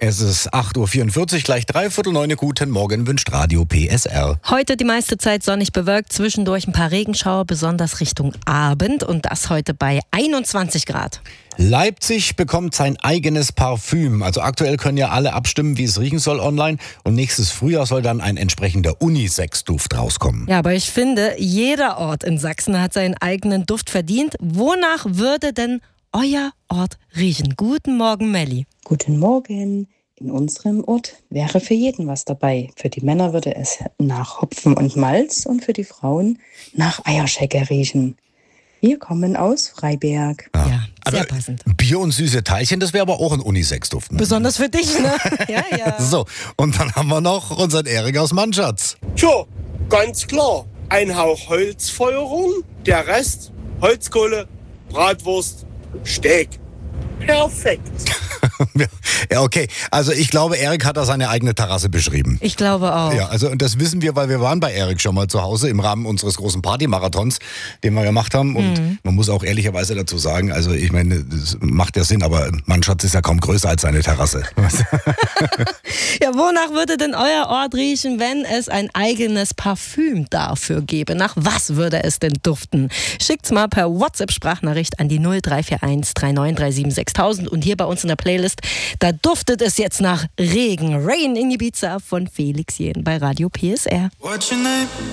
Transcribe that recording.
Es ist 8.44 Uhr, gleich 8:45. Guten Morgen wünscht Radio PSR. Heute die meiste Zeit sonnig bewölkt, zwischendurch ein paar Regenschauer, besonders Richtung Abend und das heute bei 21 Grad. Leipzig bekommt sein eigenes Parfüm. Also aktuell können ja alle abstimmen, wie es riechen soll online. Und nächstes Frühjahr soll dann ein entsprechender Unisex-Duft rauskommen. Ja, aber ich finde, jeder Ort in Sachsen hat seinen eigenen Duft verdient. Wonach würde denn euer Ort riechen? Guten Morgen, Melli. Guten Morgen. In unserem Ort wäre für jeden was dabei. Für die Männer würde es nach Hopfen und Malz und für die Frauen nach Eierschecke riechen. Wir kommen aus Freiberg. Ja, sehr aber passend. Bier und süße Teilchen, das wäre aber auch ein Unisex-Duft. Ne? Besonders für dich, ne? Ja. So, und dann haben wir noch unseren Erik aus Mannschatz. Tja, ganz klar. Ein Hauch Holzfeuerung, der Rest Holzkohle, Bratwurst, Steak. Perfekt. Ja, okay. Also ich glaube, Erik hat da seine eigene Terrasse beschrieben. Ich glaube auch. Ja, also und das wissen wir, weil wir waren bei Erik schon mal zu Hause im Rahmen unseres großen Partymarathons, den wir gemacht haben. Und man muss auch ehrlicherweise dazu sagen, also ich meine, das macht ja Sinn, aber Mannschatz ist ja kaum größer als seine Terrasse. Ja, wonach würde denn euer Ort riechen, wenn es ein eigenes Parfüm dafür gäbe? Nach was würde es denn duften? Schickt's mal per WhatsApp-Sprachnachricht an die 0341 3937 6000 und hier bei uns in der Playlist, da duftet es jetzt nach Regen. Rain in Ibiza von Felix Jähn bei Radio PSR. What's your name?